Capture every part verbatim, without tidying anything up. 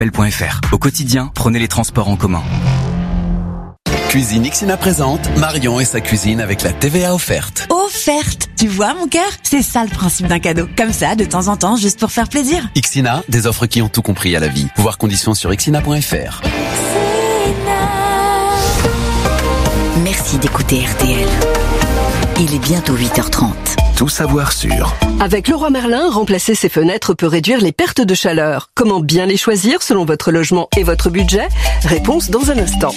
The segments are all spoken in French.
L.fr. Au quotidien, prenez les transports en commun. Cuisine Ixina présente Marion et sa cuisine avec la T V A offerte. Offerte, tu vois mon cœur, c'est ça le principe d'un cadeau. Comme ça, de temps en temps, juste pour faire plaisir. Ixina, des offres qui ont tout compris à la vie. Voir conditions sur ixina point f r. Merci d'écouter R T L. Il est bientôt huit heures trente. Tout savoir sur. Avec Leroy Merlin, remplacer ses fenêtres peut réduire les pertes de chaleur. Comment bien les choisir selon votre logement et votre budget? Réponse dans un instant.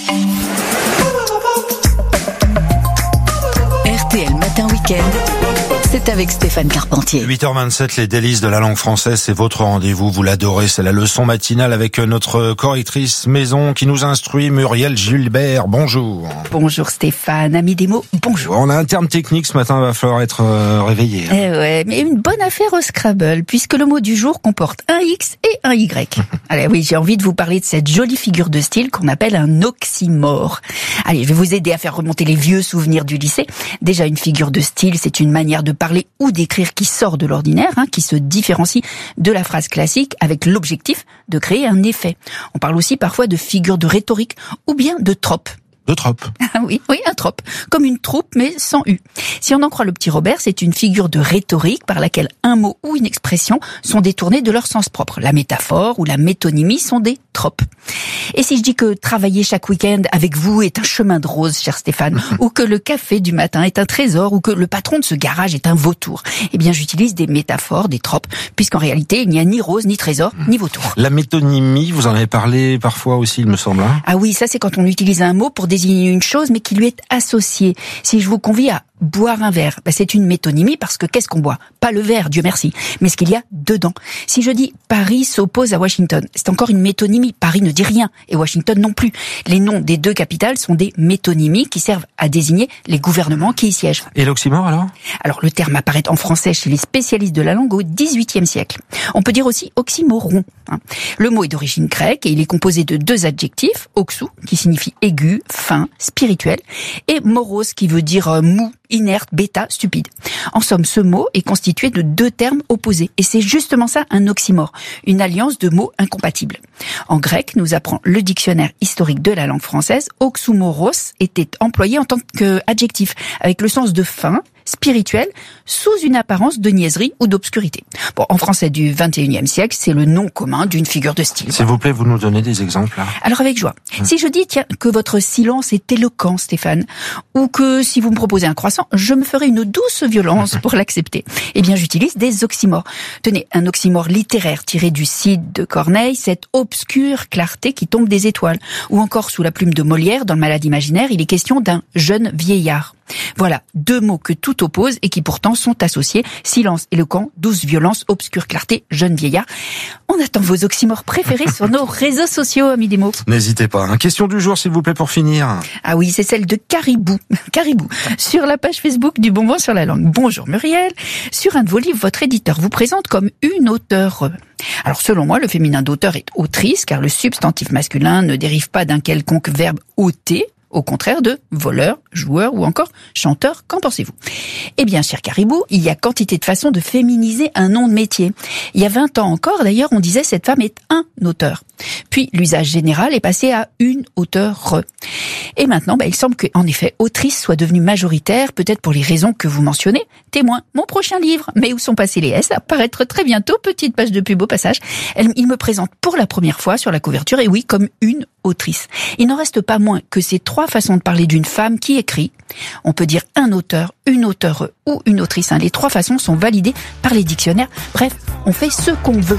R T L Matin Week-end, c'est avec Stéphane Carpentier. huit heures vingt-sept, les délices de la langue française, c'est votre rendez-vous, vous l'adorez, c'est la leçon matinale avec notre correctrice maison qui nous instruit, Muriel Gilbert. Bonjour. Bonjour Stéphane, ami des mots, bonjour. On a un terme technique ce matin, va falloir être euh, réveillé. Eh ouais, mais une bonne affaire au Scrabble, puisque le mot du jour comporte un X et un Y. Allez, oui, j'ai envie de vous parler de cette jolie figure de style qu'on appelle un oxymore. Allez, je vais vous aider à faire remonter les vieux souvenirs du lycée. Déjà, une figure de style, c'est une manière de parler ou d'écrire qui sort de l'ordinaire, hein, qui se différencie de la phrase classique avec l'objectif de créer un effet. On parle aussi parfois de figure de rhétorique ou bien de trope. De trope. Ah oui, oui, un trope. Comme une troupe, mais sans U. Si on en croit le petit Robert, c'est une figure de rhétorique par laquelle un mot ou une expression sont détournés de leur sens propre. La métaphore ou la métonymie sont des tropes. Et si je dis que travailler chaque week-end avec vous est un chemin de rose, cher Stéphane, ou que le café du matin est un trésor, ou que le patron de ce garage est un vautour, eh bien j'utilise des métaphores, des tropes, puisqu'en réalité, il n'y a ni rose, ni trésor, ni vautour. La métonymie, vous en avez parlé parfois aussi, il me semble. Hein. Ah oui, ça c'est quand on utilise un mot pour désigner une chose, mais qui lui est associée. Si je vous convie à boire un verre, ben c'est une métonymie parce que qu'est-ce qu'on boit? Pas le verre, Dieu merci, mais ce qu'il y a dedans. Si je dis Paris s'oppose à Washington, c'est encore une métonymie. Paris ne dit rien et Washington non plus. Les noms des deux capitales sont des métonymies qui servent à désigner les gouvernements qui y siègent. Et l'oxymore alors? Alors le terme apparaît en français chez les spécialistes de la langue au dix-huitième siècle. On peut dire aussi oxymoron. Le mot est d'origine grecque et il est composé de deux adjectifs, oxou qui signifie aigu, fin, spirituel, et moros qui veut dire euh, mou, inerte, bêta, stupide. En somme, ce mot est constitué de deux termes opposés. Et c'est justement ça, un oxymore. Une alliance de mots incompatibles. En grec, nous apprend le dictionnaire historique de la langue française, oxymoros était employé en tant qu'adjectif, avec le sens de fin, spirituel, sous une apparence de niaiserie ou d'obscurité. Bon, en français du vingt et unième siècle, c'est le nom commun d'une figure de style. S'il vous plaît, vous nous donnez des exemples là. Alors avec joie. Hum. Si je dis tiens que votre silence est éloquent, Stéphane, ou que si vous me proposez un croissant, je me ferai une douce violence pour l'accepter. Eh bien, j'utilise des oxymores. Tenez, un oxymore littéraire tiré du Cid de Corneille, cette obscure clarté qui tombe des étoiles. Ou encore sous la plume de Molière, dans le Malade imaginaire, il est question d'un jeune vieillard. Voilà, deux mots que tout oppose et qui pourtant sont associés. Silence éloquent, douce violence, obscure clarté, jeune vieillard. On attend vos oxymores préférés sur nos réseaux sociaux, amis des mots. N'hésitez pas. Une question du jour, s'il vous plaît, pour finir. Ah oui, c'est celle de Caribou. Caribou. Sur la page Facebook du Bonbon sur la langue. Bonjour Muriel. Sur un de vos livres, votre éditeur vous présente comme une auteure. Alors selon moi, le féminin d'auteur est autrice, car le substantif masculin ne dérive pas d'un quelconque verbe ôter, au contraire de voleur, joueur ou encore chanteur. Qu'en pensez-vous? Eh bien, cher Caribou, il y a quantité de façons de féminiser un nom de métier. Il y a vingt ans encore, d'ailleurs, on disait cette femme est un auteur. Puis, l'usage général est passé à une auteure. Et maintenant, bah, il semble qu'en effet, autrice soit devenue majoritaire, peut-être pour les raisons que vous mentionnez. Témoin, mon prochain livre, mais où sont passés les S, à paraître très bientôt, petite page de pub au passage. Elle, il me présente pour la première fois sur la couverture, et oui, comme une autrice. Il n'en reste pas moins que ces trois façons de parler d'une femme qui écrit. On peut dire un auteur, une auteure ou une autrice. Hein. Les trois façons sont validées par les dictionnaires. Bref, on fait ce qu'on veut.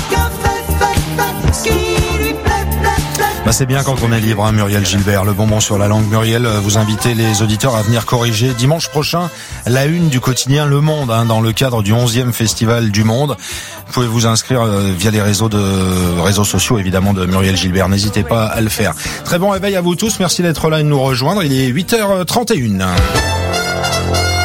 Bah c'est bien quand on est libre, hein, Muriel Gilbert, le bonbon sur la langue. Muriel, vous invitez les auditeurs à venir corriger dimanche prochain la une du quotidien Le Monde, hein, dans le cadre du onzième Festival du Monde. Vous pouvez vous inscrire euh, via les réseaux de réseaux sociaux, évidemment, de Muriel Gilbert. N'hésitez pas à le faire. Très bon réveil à vous tous. Merci d'être là et de nous rejoindre. Il est huit heures trente et une.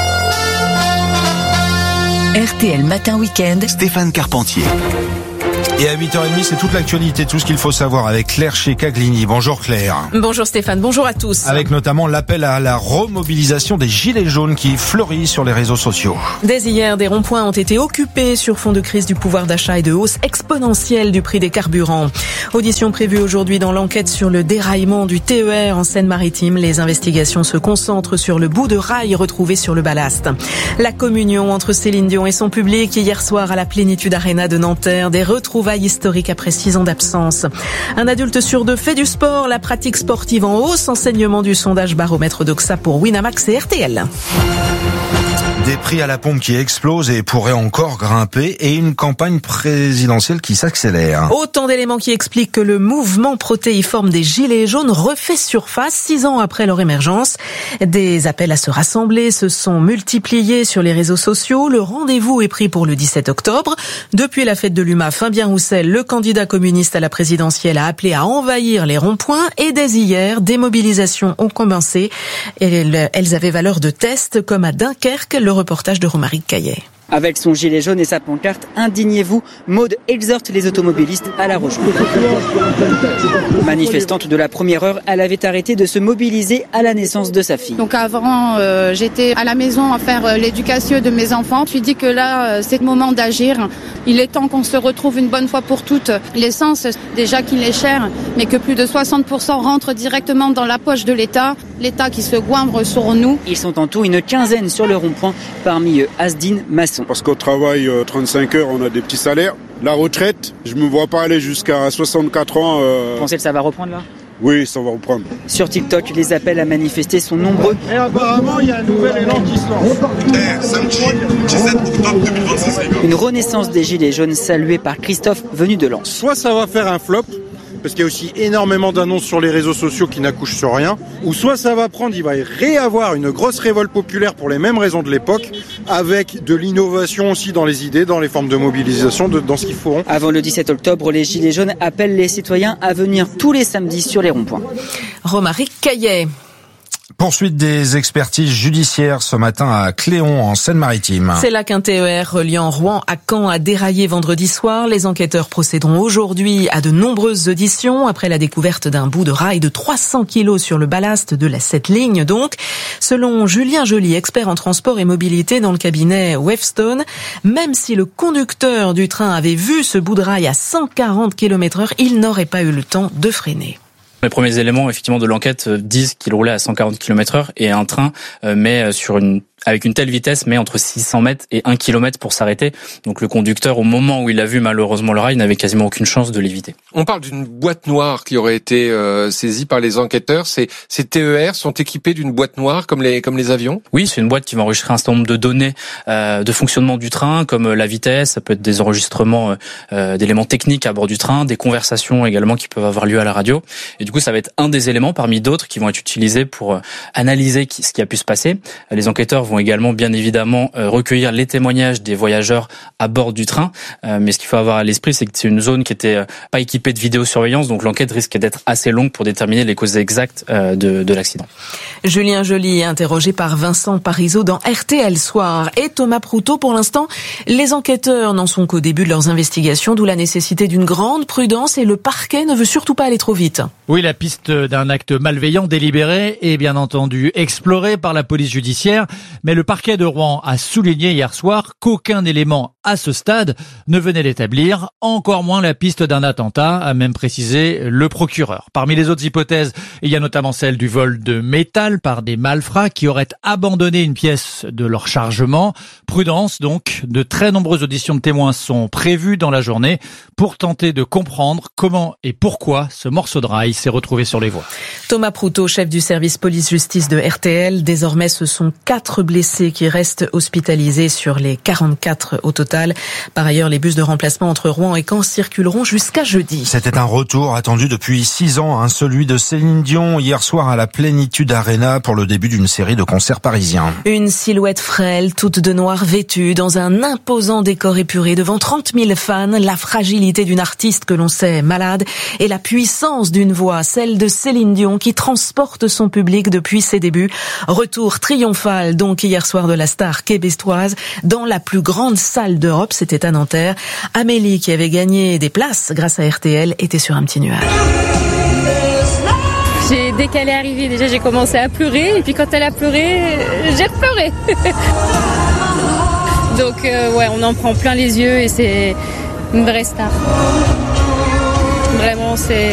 R T L Matin Week-end. Stéphane Carpentier. Et à huit heures trente, c'est toute l'actualité, tout ce qu'il faut savoir avec Claire Chécaglini. Bonjour Claire. Bonjour Stéphane, bonjour à tous. Avec notamment l'appel à la remobilisation des gilets jaunes qui fleurit sur les réseaux sociaux. Dès hier, des ronds-points ont été occupés sur fond de crise du pouvoir d'achat et de hausse exponentielle du prix des carburants. Audition prévue aujourd'hui dans l'enquête sur le déraillement du T E R en Seine-Maritime. Les investigations se concentrent sur le bout de rail retrouvé sur le ballast. La communion entre Céline Dion et son public hier soir à la Plénitude Arena de Nanterre. Des retrouvailles historiques après six ans d'absence. Un adulte sur deux fait du sport. La pratique sportive en hausse. Enseignement du sondage baromètre Doxa pour Winamax et R T L. Des prix à la pompe qui explosent et pourraient encore grimper et une campagne présidentielle qui s'accélère. Autant d'éléments qui expliquent que le mouvement protéiforme des Gilets jaunes refait surface six ans après leur émergence. Des appels à se rassembler se sont multipliés sur les réseaux sociaux. Le rendez-vous est pris pour le dix-sept octobre. Depuis la fête de l'U M A, Fabien Roussel, le candidat communiste à la présidentielle, a appelé à envahir les ronds-points et dès hier, des mobilisations ont commencé. Elles, elles avaient valeur de test, comme à Dunkerque. Le reportage de Romaric Caillet. Avec son gilet jaune et sa pancarte « Indignez-vous », Maud exhorte les automobilistes à la rejoindre. Manifestante de la première heure, elle avait arrêté de se mobiliser à la naissance de sa fille. Donc avant, euh, j'étais à la maison à faire euh, l'éducation de mes enfants. Je lui dis que là, euh, c'est le moment d'agir. Il est temps qu'on se retrouve une bonne fois pour toutes. L'essence, déjà qu'il est cher, mais que plus de soixante pour cent rentre directement dans la poche de l'État. L'État qui se goinfre sur nous. Ils sont en tout une quinzaine sur le rond-point, parmi eux Asdine Masson. Parce qu'on travaille trente-cinq heures, on a des petits salaires. La retraite, je me vois pas aller jusqu'à soixante-quatre ans. Euh... Vous pensez que ça va reprendre là ? Oui, ça va reprendre. Sur TikTok, les appels à manifester sont nombreux. Et apparemment, il y a un nouvel élan qui se lance. Eh, samedi, dix-sept octobre deux mille vingt-six, les gars. Une renaissance des Gilets jaunes saluée par Christophe, venu de Lens. Soit ça va faire un flop, parce qu'il y a aussi énormément d'annonces sur les réseaux sociaux qui n'accouchent sur rien, ou soit ça va prendre, il va y réavoir une grosse révolte populaire pour les mêmes raisons de l'époque, avec de l'innovation aussi dans les idées, dans les formes de mobilisation, de, dans ce qu'ils feront. Avant le dix-sept octobre, les Gilets jaunes appellent les citoyens à venir tous les samedis sur les ronds-points. Romaric Caillet. Poursuite des expertises judiciaires ce matin à Cléon en Seine-Maritime. C'est là qu'un T E R reliant Rouen à Caen a déraillé vendredi soir. Les enquêteurs procéderont aujourd'hui à de nombreuses auditions après la découverte d'un bout de rail de trois cents kilos sur le ballast de la cette ligne donc. Selon Julien Joly, expert en transport et mobilité dans le cabinet Wavestone, même si le conducteur du train avait vu ce bout de rail à cent quarante kilomètres heure, il n'aurait pas eu le temps de freiner. Les premiers éléments effectivement de l'enquête disent qu'il roulait à cent quarante kilomètres heure et un train met sur une avec une telle vitesse, mais entre six cents mètres et un kilomètre pour s'arrêter. Donc le conducteur, au moment où il a vu malheureusement le rail, n'avait quasiment aucune chance de l'éviter. On parle d'une boîte noire qui aurait été euh, saisie par les enquêteurs. Ces, ces T E R sont équipés d'une boîte noire comme les comme les avions. Oui, c'est une boîte qui va enregistrer un certain nombre de données euh, de fonctionnement du train, comme la vitesse, ça peut être des enregistrements euh, d'éléments techniques à bord du train, des conversations également qui peuvent avoir lieu à la radio. Et du coup, ça va être un des éléments parmi d'autres qui vont être utilisés pour analyser ce qui a pu se passer. Les enquêteurs vont également bien évidemment euh, recueillir les témoignages des voyageurs à bord du train, euh, mais ce qu'il faut avoir à l'esprit, c'est que c'est une zone qui était euh, pas équipée de vidéosurveillance, donc l'enquête risque d'être assez longue pour déterminer les causes exactes euh, de, de l'accident. Julien Joly, interrogé par Vincent Parisot dans R T L Soir, et Thomas Proutot. Pour l'instant, les enquêteurs n'en sont qu'au début de leurs investigations, d'où la nécessité d'une grande prudence, et le parquet ne veut surtout pas aller trop vite. Oui, la piste d'un acte malveillant délibéré est bien entendu explorée par la police judiciaire, mais le parquet de Rouen a souligné hier soir qu'aucun élément à ce stade ne venait d'établir, encore moins la piste d'un attentat, a même précisé le procureur. Parmi les autres hypothèses, il y a notamment celle du vol de métal par des malfrats qui auraient abandonné une pièce de leur chargement. Prudence donc, de très nombreuses auditions de témoins sont prévues dans la journée pour tenter de comprendre comment et pourquoi ce morceau de rail s'est retrouvé sur les voies. Thomas Proutot, chef du service police-justice de R T L. Désormais, ce sont quatre blessés qui restent hospitalisés sur les quarante-quatre au total. Par ailleurs, les bus de remplacement entre Rouen et Caen circuleront jusqu'à jeudi. C'était un retour attendu depuis six ans, hein, celui de Céline Dion hier soir à la Plénitude Arena pour le début d'une série de concerts parisiens. Une silhouette frêle, toute de noir vêtue, dans un imposant décor épuré devant trente mille fans, la fragilité d'une artiste que l'on sait malade et la puissance d'une voix, celle de Céline Dion qui transporte son public depuis ses débuts. Retour triomphal donc hier soir de la star québécoise dans la plus grande salle de d'Europe, c'était à Nanterre. Amélie, qui avait gagné des places grâce à R T L, était sur un petit nuage. J'ai, dès qu'elle est arrivée, déjà j'ai commencé à pleurer, et puis quand elle a pleuré, j'ai repleuré. Donc euh, ouais, on en prend plein les yeux et c'est une vraie star. Vraiment, c'est